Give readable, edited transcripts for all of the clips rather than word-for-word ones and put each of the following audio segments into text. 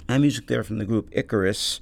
And music there from the group Icarus,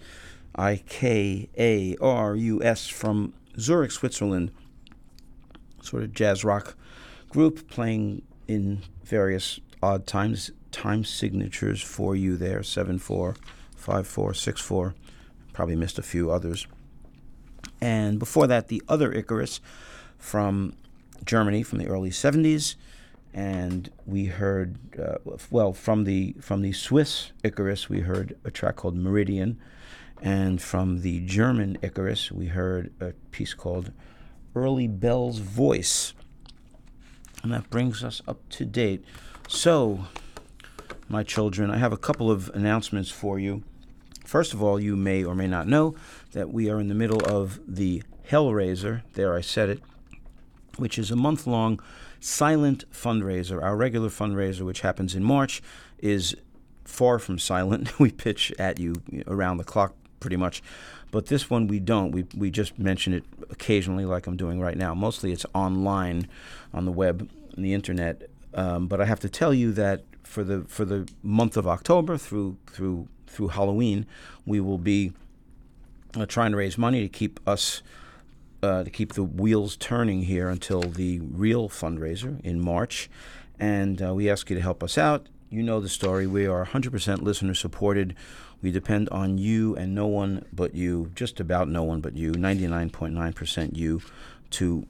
Ikarus, from Zurich, Switzerland. Sort of jazz rock group playing in various odd time signatures for you there, 7/4, 5/4, 6/4. Probably missed a few others. And before that, the other Icarus from Germany from the early 70s. And we heard, from the Swiss Icarus, we heard a track called Meridian. And from the German Icarus, we heard a piece called Early Bell's Voice. And that brings us up to date. So, my children, I have a couple of announcements for you. First of all, you may or may not know that we are in the middle of the Hellraiser, there I said it, which is a month-long silent fundraiser. Our regular fundraiser, which happens in March, is far from silent. We pitch at you around the clock pretty much. But this one we don't. We just mention it occasionally like I'm doing right now. Mostly it's online on the web, on the internet. But I have to tell you that for the month of October through Halloween, we will be trying to raise money to keep us to keep the wheels turning here until the real fundraiser in March. And we ask you to help us out. You know the story. We are 100% listener supported. We depend on you and no one but you, just about no one but you, 99.9% you, to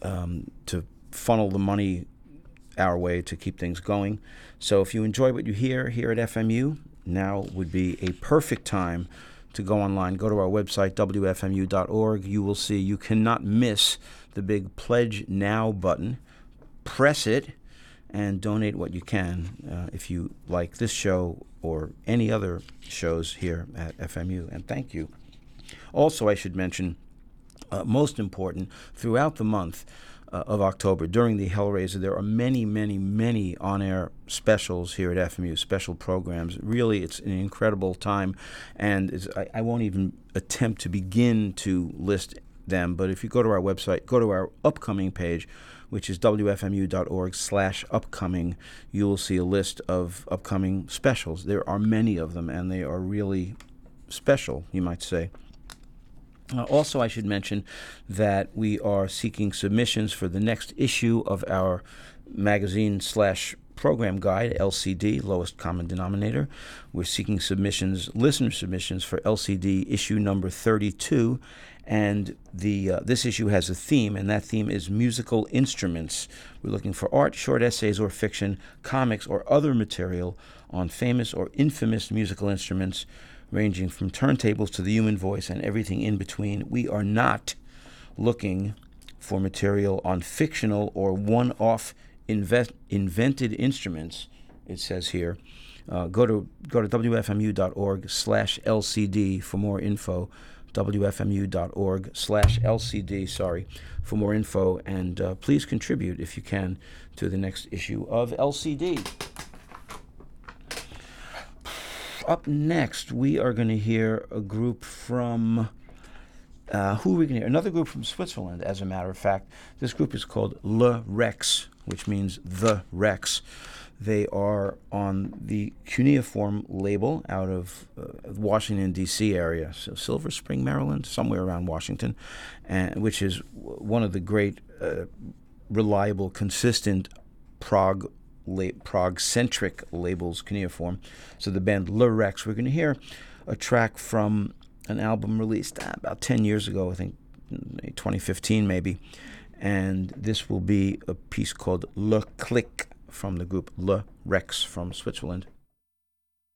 funnel the money our way to keep things going. So if you enjoy what you hear here at FMU, now would be a perfect time to go online. Go to our website, wfmu.org. You will see you cannot miss the big Pledge Now button. Press it and donate what you can if you like this show or any other shows here at FMU. And thank you. Also, I should mention, most important, throughout the month of October, during the Hellraiser, there are many, many, many on-air specials here at FMU, special programs. Really, it's an incredible time, and I won't even attempt to begin to list them, but if you go to our website, go to our upcoming page, which is wfmu.org/upcoming, you will see a list of upcoming specials. There are many of them, and they are really special, you might say. Also, I should mention that we are seeking submissions for the next issue of our magazine/program guide, LCD, Lowest Common Denominator. We're seeking submissions, listener submissions, for LCD issue number 32. And this issue has a theme, and that theme is musical instruments. We're looking for art, short essays or fiction, comics, or other material on famous or infamous musical instruments, ranging from turntables to the human voice and everything in between. We are not looking for material on fictional or one-off invented instruments, it says here. Go to wfmu.org/LCD for more info. wfmu.org/LCD, for more info, and please contribute if you can to the next issue of LCD. Up next, we are going to hear a group from, who are we going to hear? Another group from Switzerland, as a matter of fact. This group is called Le Rex, which means the Rex. They are on the cuneiform label out of Washington, D.C. area, so Silver Spring, Maryland, somewhere around Washington, which is one of the great, reliable, consistent prog-centric labels, cuneiform. So the band Le Rex. We're going to hear a track from an album released about 10 years ago, I think 2015 maybe, and this will be a piece called Le Click from the group Le Rex from Switzerland.